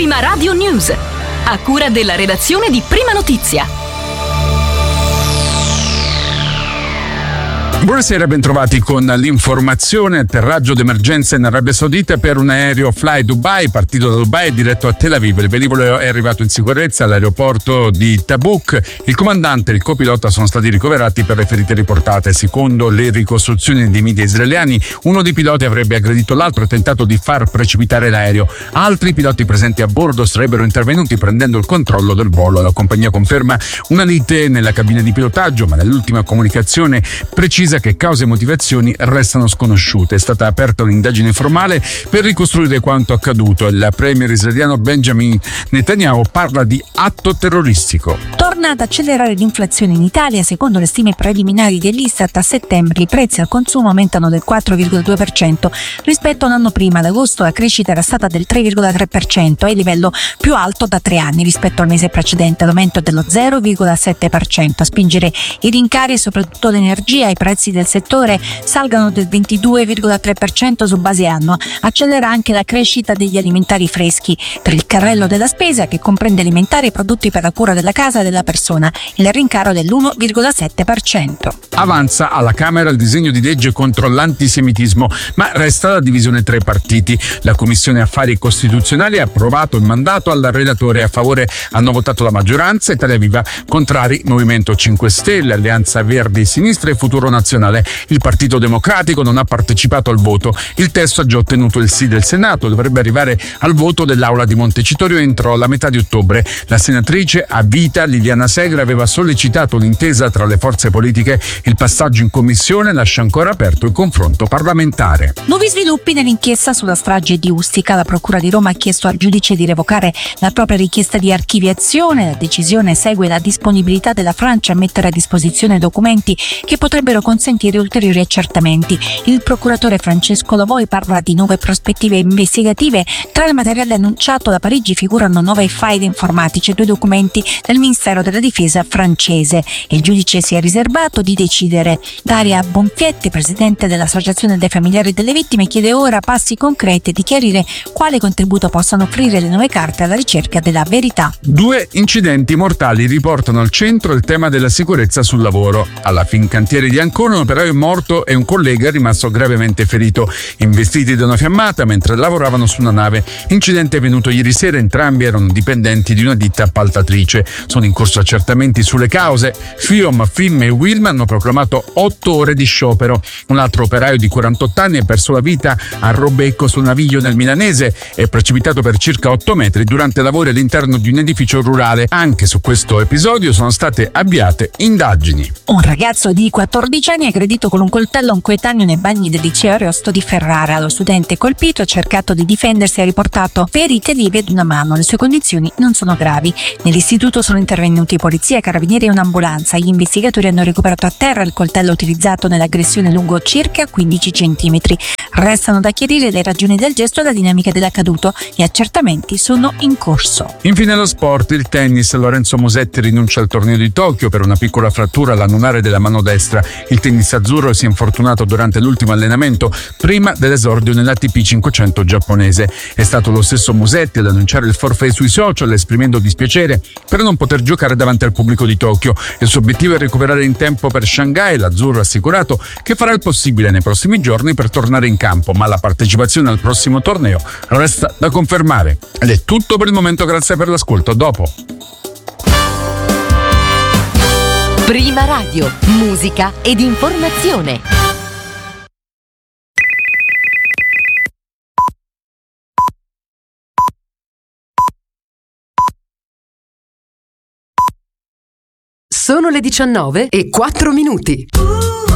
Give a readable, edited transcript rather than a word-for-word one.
Prima Radio News, a cura della redazione di Prima Notizia. Buonasera, bentrovati con l'informazione. Atterraggio d'emergenza in Arabia Saudita per un aereo Fly Dubai, partito da Dubai e diretto a Tel Aviv. Il velivolo è arrivato in sicurezza all'aeroporto di Tabuk. Il comandante e il copilota sono stati ricoverati per le ferite riportate. Secondo le ricostruzioni dei media israeliani, uno dei piloti avrebbe aggredito l'altro e tentato di far precipitare l'aereo. Altri piloti presenti a bordo sarebbero intervenuti prendendo il controllo del volo. La compagnia conferma una lite nella cabina di pilotaggio, ma nell'ultima comunicazione precisa che cause e motivazioni restano sconosciute. È stata aperta un'indagine formale per ricostruire quanto accaduto. Il premier israeliano Benjamin Netanyahu parla di atto terroristico. Torna ad accelerare l'inflazione in Italia. Secondo le stime preliminari dell'Istat, a settembre i prezzi al consumo aumentano del 4,2% rispetto a un anno prima. Ad agosto la crescita era stata del 3,3%, è il livello più alto da 3 anni rispetto al mese precedente, l'aumento dello 0,7%. A spingere i rincari e soprattutto l'energia, i prezzi del settore salgano del 22,3% su base annua. Accelera anche la crescita degli alimentari freschi. Per il carrello della spesa, che comprende alimentari e prodotti per la cura della casa e della persona, il rincaro dell'1,7%. Avanza alla Camera il disegno di legge contro l'antisemitismo, ma resta la divisione tra i partiti. La Commissione Affari Costituzionali ha approvato il mandato al relatore. A favore hanno votato la maggioranza, Italia Viva, contrari Movimento 5 Stelle, Alleanza Verdi e Sinistra e Futuro Nazionale. Il Partito Democratico non ha partecipato al voto. Il testo ha già ottenuto il sì del Senato, dovrebbe arrivare al voto dell'Aula di Montecitorio entro la metà di ottobre. La senatrice a vita Liliana Segre aveva sollecitato un'intesa tra le forze politiche. Il passaggio in commissione lascia ancora aperto il confronto parlamentare. Nuovi sviluppi nell'inchiesta sulla strage di Ustica. La Procura di Roma ha chiesto al giudice di revocare la propria richiesta di archiviazione. La decisione segue la disponibilità della Francia a mettere a disposizione documenti che potrebbero consentire ulteriori accertamenti. Il procuratore Francesco Lavoi parla di nuove prospettive investigative. Tra il materiale annunciato da Parigi figurano 9 file informatici e 2 documenti del Ministero della Difesa francese. Il giudice si è riservato di decidere. Daria Bonfietti, presidente dell'Associazione dei familiari delle vittime, chiede ora passi concreti e di chiarire quale contributo possano offrire le nuove carte alla ricerca della verità. 2 incidenti mortali riportano al centro il tema della sicurezza sul lavoro. Alla Fincantieri di Ancona un operaio è morto e un collega è rimasto gravemente ferito, investiti da una fiammata mentre lavoravano su una nave. Incidente avvenuto ieri sera, entrambi erano dipendenti di una ditta appaltatrice. Sono in corso accertamenti sulle cause. FIOM, FIM e WILM hanno proclamato 8 ore di sciopero. Un altro operaio di 48 anni ha perso la vita a Robecco sul Naviglio nel Milanese, è precipitato per circa 8 metri durante lavori all'interno di un edificio rurale. Anche su questo episodio sono state avviate indagini. Un ragazzo di 14 anni è aggredito con un coltello a un coetaneo nei bagni del liceo Ariosto di Ferrara. Lo studente colpito ha cercato di difendersi e ha riportato ferite lievi ad una mano. Le sue condizioni non sono gravi. Nell'istituto sono intervenuti polizia, carabinieri e un'ambulanza. Gli investigatori hanno recuperato a terra il coltello utilizzato nell'aggressione lungo circa 15 centimetri. Restano da chiarire le ragioni del gesto e la dinamica dell'accaduto. Gli accertamenti sono in corso. Infine lo sport, il tennis. Lorenzo Musetti rinuncia al torneo di Tokyo per una piccola frattura all'anulare della mano destra. Il tennis azzurro si è infortunato durante l'ultimo allenamento prima dell'esordio nell'ATP 500 giapponese. È stato lo stesso Musetti ad annunciare il forfait sui social, esprimendo dispiacere per non poter giocare davanti al pubblico di Tokyo. Il suo obiettivo è recuperare in tempo per Shanghai. L'azzurro ha assicurato che farà il possibile nei prossimi giorni per tornare in campo, ma la partecipazione al prossimo torneo resta da confermare. Ed è tutto per il momento, grazie per l'ascolto. A dopo. Prima Radio, musica ed informazione. Sono le 19:04.